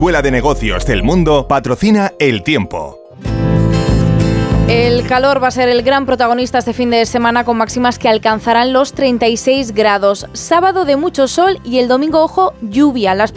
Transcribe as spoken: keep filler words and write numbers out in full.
Escuela de Negocios del Mundo patrocina El Tiempo. El calor va a ser el gran protagonista este fin de semana, con máximas que alcanzarán los treinta y seis grados. Sábado de mucho sol y el domingo, ojo, lluvia. Las